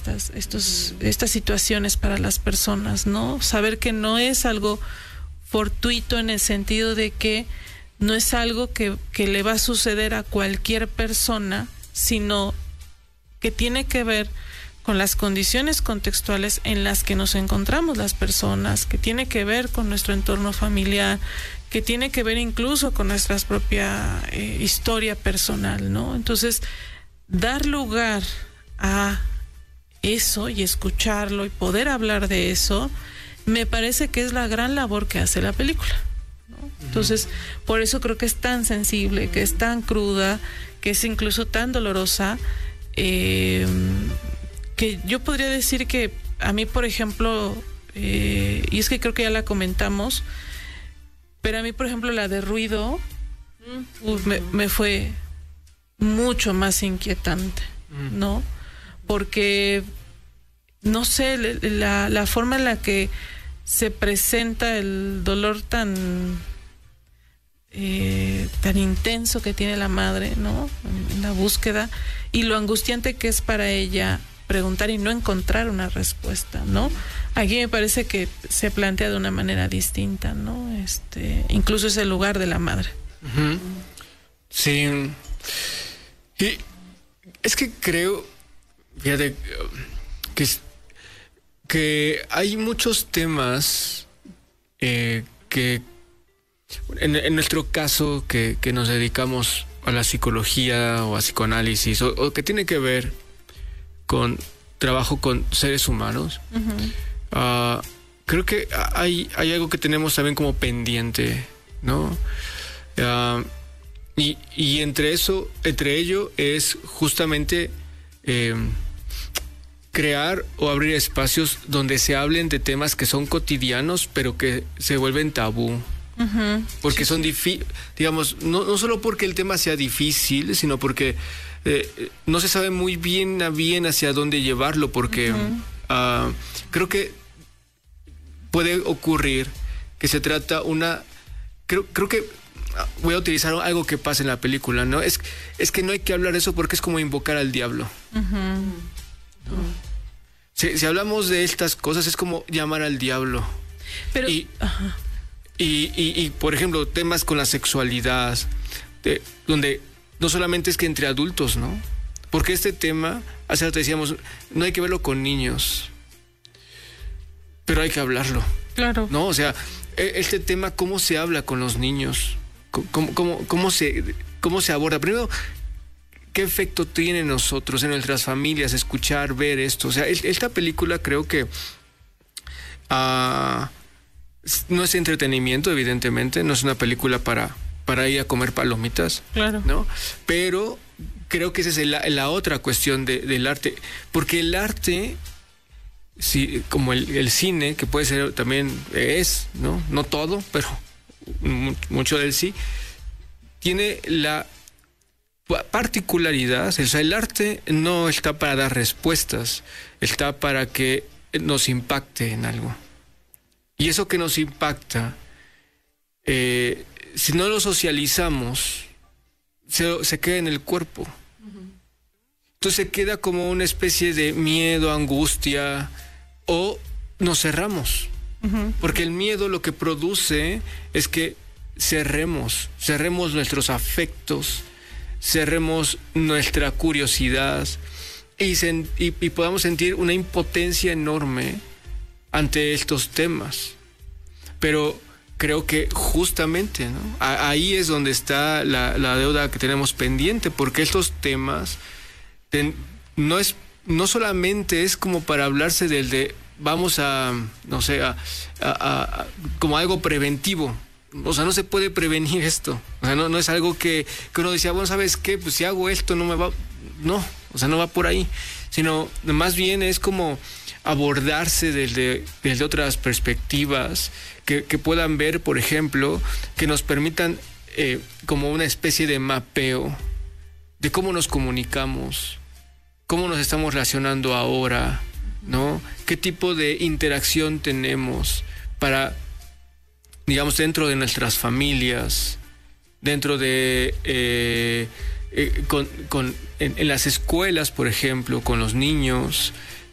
estas situaciones para las personas, ¿no? Saber que no es algo fortuito en el sentido de que no es algo que le va a suceder a cualquier persona, sino que tiene que ver con las condiciones contextuales en las que nos encontramos las personas, que tiene que ver con nuestro entorno familiar, que tiene que ver incluso con nuestra propia historia personal, ¿no? Entonces, dar lugar a eso y escucharlo y poder hablar de eso, me parece que es la gran labor que hace la película, ¿no? Entonces, por eso creo que es tan sensible, que es tan cruda, que es incluso tan dolorosa, que yo podría decir que a mí, por ejemplo, y es que creo que ya la comentamos, pero a mí, por ejemplo, la de Ruido me fue mucho más inquietante, ¿no? Porque, no sé, la forma en la que se presenta el dolor tan intenso que tiene la madre, ¿no? En la búsqueda, y lo angustiante que es para ella preguntar y no encontrar una respuesta, ¿no? Aquí me parece que se plantea de una manera distinta, ¿no? Incluso es el lugar de la madre. Uh-huh. Sí. Y es que creo, fíjate, que hay muchos temas que en nuestro caso que nos dedicamos a la psicología o a psicoanálisis o que tiene que ver con trabajo con seres humanos. Uh-huh. Creo que hay algo que tenemos también como pendiente, ¿no? Y entre ello es justamente crear o abrir espacios donde se hablen de temas que son cotidianos, pero que se vuelven tabú. Uh-huh. Porque son difíciles, digamos, no solo porque el tema sea difícil, sino porque no se sabe muy bien hacia dónde llevarlo, porque uh-huh. Creo que puede ocurrir que se trata creo que voy a utilizar algo que pasa en la película, ¿no? Es que no hay que hablar de eso porque es como invocar al diablo. Uh-huh. ¿No? Si hablamos de estas cosas es como llamar al diablo. Pero y por ejemplo, temas con la sexualidad, donde no solamente es que entre adultos, ¿no? Porque este tema, hace rato decíamos, no hay que verlo con niños, pero hay que hablarlo. Claro. ¿No? O sea, este tema, ¿cómo se habla con los niños? ¿Cómo se aborda? Primero, ¿qué efecto tiene en nosotros, en nuestras familias, escuchar, ver esto? O sea, esta película creo que no es entretenimiento, evidentemente, no es una película para ir a comer palomitas, claro, ¿no? Pero creo que esa es la otra cuestión del arte, porque el arte, sí, como el cine, que puede ser también no todo, pero mucho del sí, tiene la particularidad, o sea, el arte no está para dar respuestas, está para que nos impacte en algo. Y eso que nos impacta, si no lo socializamos, se queda en el cuerpo. Uh-huh. Entonces se queda como una especie de miedo, angustia, o nos cerramos. Uh-huh. Porque el miedo lo que produce es que cerremos nuestros afectos, cerremos nuestra curiosidad y podamos sentir una impotencia enorme ante estos temas. Pero creo que justamente, ¿no? Ahí es donde está la deuda que tenemos pendiente, porque estos temas no solamente es como para hablarse vamos a como algo preventivo. O sea, no se puede prevenir esto. O sea, no es algo que uno decía, bueno, ¿sabes qué? Pues si hago esto no me va... No, o sea, no va por ahí. Sino más bien es como abordarse desde otras perspectivas que puedan ver, por ejemplo, que nos permitan como una especie de mapeo de cómo nos comunicamos, cómo nos estamos relacionando ahora, ¿no? ¿Qué tipo de interacción tenemos para, digamos, dentro de nuestras familias, dentro de en las escuelas, por ejemplo, con los niños,